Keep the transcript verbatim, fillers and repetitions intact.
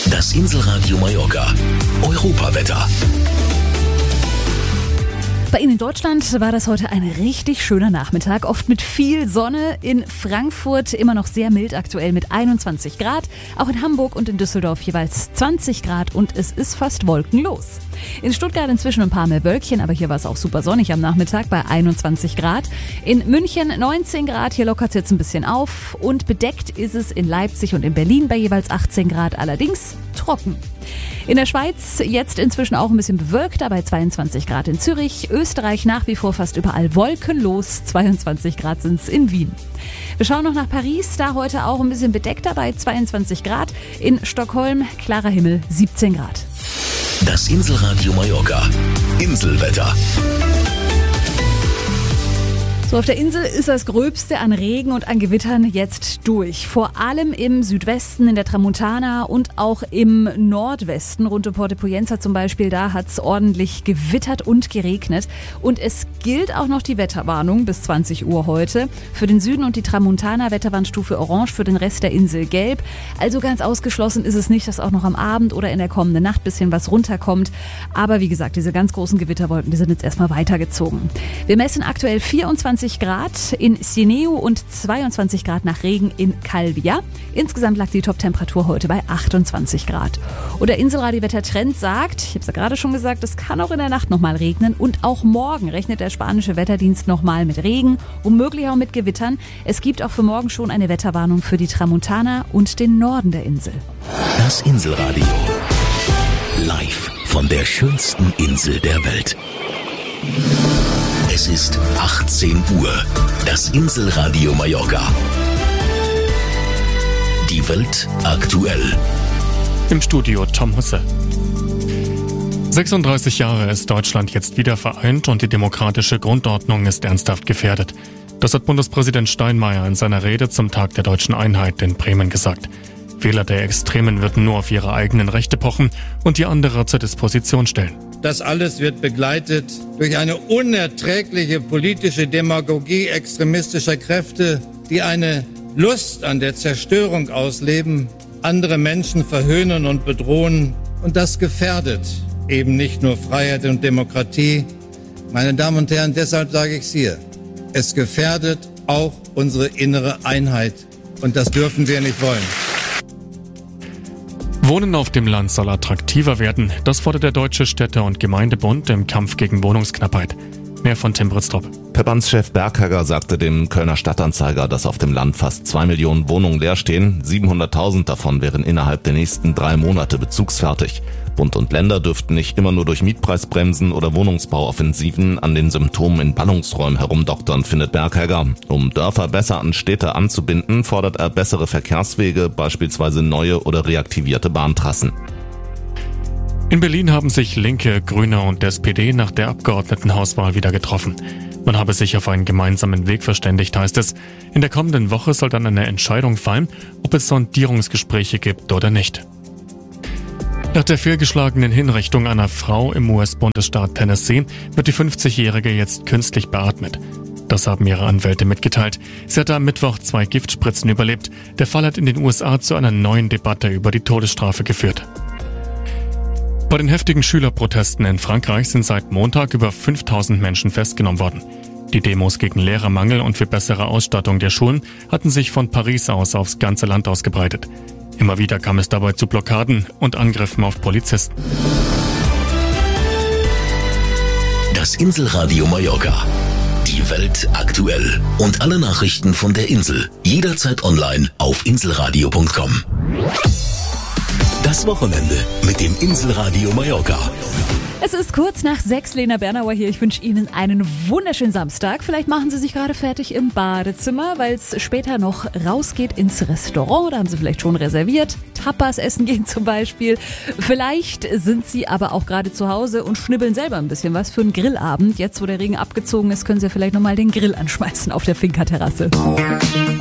Das Inselradio Mallorca. Europawetter. Bei Ihnen in Deutschland war das heute ein richtig schöner Nachmittag, oft mit viel Sonne. In Frankfurt immer noch sehr mild aktuell mit einundzwanzig Grad. Auch in Hamburg und in Düsseldorf jeweils zwanzig Grad und es ist fast wolkenlos. In Stuttgart inzwischen ein paar mehr Wölkchen, aber hier war es auch super sonnig am Nachmittag bei einundzwanzig Grad. In München neunzehn Grad, hier lockert es jetzt ein bisschen auf. Und bedeckt ist es in Leipzig und in Berlin bei jeweils achtzehn Grad, allerdings trocken. In der Schweiz jetzt inzwischen auch ein bisschen bewölkt, bei zweiundzwanzig Grad in Zürich. Österreich nach wie vor fast überall wolkenlos, zweiundzwanzig Grad sind es in Wien. Wir schauen noch nach Paris, da heute auch ein bisschen bedeckter bei zweiundzwanzig Grad. In Stockholm klarer Himmel, siebzehn Grad. Das Inselradio Mallorca. Inselwetter. So, auf der Insel ist das Gröbste an Regen und an Gewittern jetzt durch. Vor allem im Südwesten, in der Tramontana und auch im Nordwesten, rund um Porto Poyenza zum Beispiel, da hat es ordentlich gewittert und geregnet. Und es gilt auch noch die Wetterwarnung bis zwanzig Uhr heute. Für den Süden und die Tramontana Wetterwarnstufe Orange, für den Rest der Insel Gelb. Also ganz ausgeschlossen ist es nicht, dass auch noch am Abend oder in der kommenden Nacht ein bisschen was runterkommt. Aber wie gesagt, diese ganz großen Gewitterwolken, die sind jetzt erstmal weitergezogen. Wir messen aktuell vierundzwanzig Grad in Sineu und zweiundzwanzig Grad nach Regen in Calvia. Insgesamt lag die Top-Temperatur heute bei achtundzwanzig Grad. Und der Inselradio-Wettertrend sagt, ich habe es ja gerade schon gesagt, es kann auch in der Nacht nochmal regnen und auch morgen rechnet der spanische Wetterdienst nochmal mit Regen, womöglich auch mit Gewittern. Es gibt auch für morgen schon eine Wetterwarnung für die Tramontana und den Norden der Insel. Das Inselradio. Live von der schönsten Insel der Welt. Es ist achtzehn Uhr. Das Inselradio Mallorca. Die Welt aktuell. Im Studio Tom Husse. sechsunddreißig Jahre ist Deutschland jetzt wieder vereint und die demokratische Grundordnung ist ernsthaft gefährdet. Das hat Bundespräsident Steinmeier in seiner Rede zum Tag der deutschen Einheit in Bremen gesagt. Wähler der Extremen würden nur auf ihre eigenen Rechte pochen und die andere zur Disposition stellen. Das alles wird begleitet durch eine unerträgliche politische Demagogie extremistischer Kräfte, die eine Lust an der Zerstörung ausleben, andere Menschen verhöhnen und bedrohen. Und das gefährdet eben nicht nur Freiheit und Demokratie. Meine Damen und Herren, deshalb sage ich es hier. Es gefährdet auch unsere innere Einheit. Und das dürfen wir nicht wollen. Wohnen auf dem Land soll attraktiver werden. Das fordert der Deutsche Städte- und Gemeindebund im Kampf gegen Wohnungsknappheit. Mehr von Tim Britztrup. Verbandschef Berghegger sagte dem Kölner Stadtanzeiger, dass auf dem Land fast zwei Millionen Wohnungen leer stehen. siebenhunderttausend davon wären innerhalb der nächsten drei Monate bezugsfertig. Bund und Länder dürften nicht immer nur durch Mietpreisbremsen oder Wohnungsbauoffensiven an den Symptomen in Ballungsräumen herumdoktern, findet Berghegger. Um Dörfer besser an Städte anzubinden, fordert er bessere Verkehrswege, beispielsweise neue oder reaktivierte Bahntrassen. In Berlin haben sich Linke, Grüne und S P D nach der Abgeordnetenhauswahl wieder getroffen. Man habe sich auf einen gemeinsamen Weg verständigt, heißt es. In der kommenden Woche soll dann eine Entscheidung fallen, ob es Sondierungsgespräche gibt oder nicht. Nach der fehlgeschlagenen Hinrichtung einer Frau im U S-Bundesstaat Tennessee wird die fünfzigjährige jetzt künstlich beatmet. Das haben ihre Anwälte mitgeteilt. Sie hatte am Mittwoch zwei Giftspritzen überlebt. Der Fall hat in den U S A zu einer neuen Debatte über die Todesstrafe geführt. Bei den heftigen Schülerprotesten in Frankreich sind seit Montag über fünftausend Menschen festgenommen worden. Die Demos gegen Lehrermangel und für bessere Ausstattung der Schulen hatten sich von Paris aus aufs ganze Land ausgebreitet. Immer wieder kam es dabei zu Blockaden und Angriffen auf Polizisten. Das Inselradio Mallorca. Die Welt aktuell. Und alle Nachrichten von der Insel. Jederzeit online auf inselradio punkt com. Das Wochenende mit dem Inselradio Mallorca. Es ist kurz nach sechs, Lena Bernauer hier. Ich wünsche Ihnen einen wunderschönen Samstag. Vielleicht machen Sie sich gerade fertig im Badezimmer, weil es später noch rausgeht ins Restaurant. Da haben Sie vielleicht schon reserviert. Tapas essen gehen zum Beispiel. Vielleicht sind Sie aber auch gerade zu Hause und schnibbeln selber ein bisschen was für einen Grillabend. Jetzt, wo der Regen abgezogen ist, können Sie vielleicht nochmal den Grill anschmeißen auf der Finca-Terrasse.